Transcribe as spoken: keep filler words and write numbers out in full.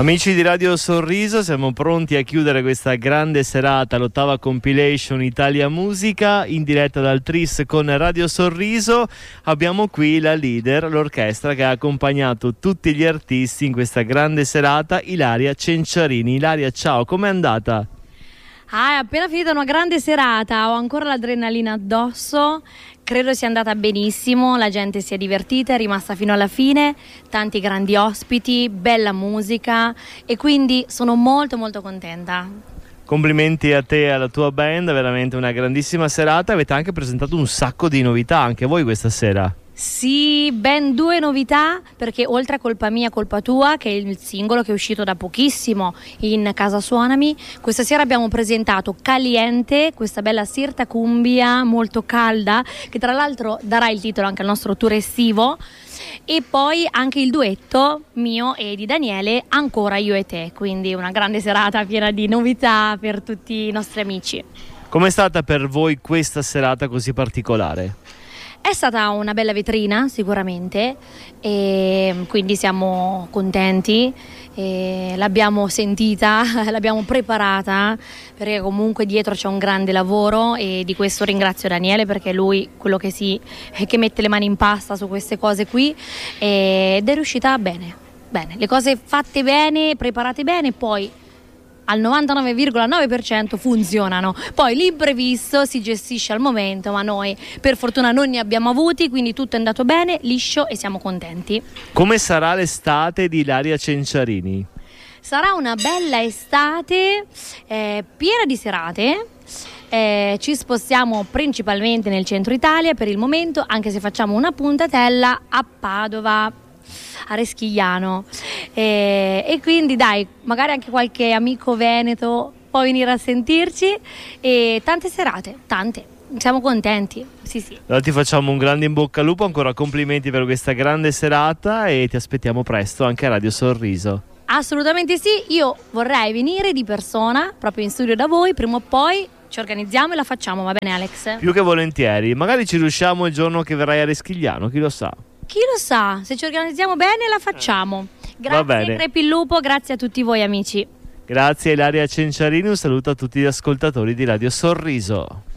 Amici di Radio Sorriso, siamo pronti a chiudere questa grande serata, l'ottava compilation Italia Musica, in diretta dal Tris con Radio Sorriso. Abbiamo qui la leader, l'orchestra che ha accompagnato tutti gli artisti in questa grande serata, Ilaria Cenciarini. Ilaria, ciao, com'è andata? Ah, è appena finita una grande serata, ho ancora l'adrenalina addosso, credo sia andata benissimo, la gente si è divertita, è rimasta fino alla fine, tanti grandi ospiti, bella musica e quindi sono molto molto contenta. Complimenti a te e alla tua band, veramente una grandissima serata, avete anche presentato un sacco di novità anche voi questa sera. Sì, ben due novità, perché oltre a Colpa mia, colpa tua, che è il singolo che è uscito da pochissimo in Casa Suonami, questa sera abbiamo presentato Caliente, questa bella sirta cumbia molto calda, che tra l'altro darà il titolo anche al nostro tour estivo, e poi anche il duetto mio e di Daniele, Ancora io e te, quindi una grande serata piena di novità per tutti i nostri amici. Com'è stata per voi questa serata così particolare? È stata una bella vetrina sicuramente e quindi siamo contenti, e l'abbiamo sentita, l'abbiamo preparata perché comunque dietro c'è un grande lavoro e di questo ringrazio Daniele perché è lui quello che, si, che mette le mani in pasta su queste cose qui ed è riuscita bene, bene, le cose fatte bene, preparate bene, poi al novantanove virgola nove per cento funzionano. Poi l'imprevisto si gestisce al momento, ma noi per fortuna non ne abbiamo avuti, quindi tutto è andato bene, liscio e siamo contenti. Come sarà l'estate di Ilaria Cenciarini? Sarà una bella estate eh, piena di serate. Eh, ci spostiamo principalmente nel centro Italia per il momento, anche se facciamo una puntatella a Padova, a Reschigliano, e, e quindi dai, magari anche qualche amico veneto può venire a sentirci e tante serate, tante, siamo contenti, sì sì. Allora ti facciamo un grande in bocca al lupo, ancora complimenti per questa grande serata e ti aspettiamo presto anche a Radio Sorriso. Assolutamente sì, io vorrei venire di persona proprio in studio da voi, prima o poi ci organizziamo e la facciamo, va bene Alex? Più che volentieri, magari ci riusciamo il giorno che verrai a Reschigliano, chi lo sa. Chi lo sa, se ci organizziamo bene la facciamo. Grazie Crepi il Lupo, grazie a tutti voi amici. Grazie Ilaria Cenciarini, un saluto a tutti gli ascoltatori di Radio Sorriso.